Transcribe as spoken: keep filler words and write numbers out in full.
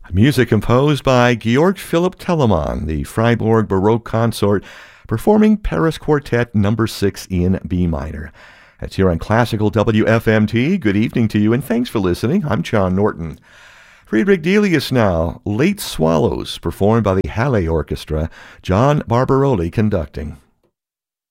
Music composed by Georg Philipp Telemann, the Freiburg Baroque Consort, performing Paris Quartet number six in B minor. That's here on Classical W F M T. Good evening to you, and thanks for listening. I'm John Norton. Friedrich Delius now, Late Swallows, performed by the Halle Orchestra, John Barbaroli conducting.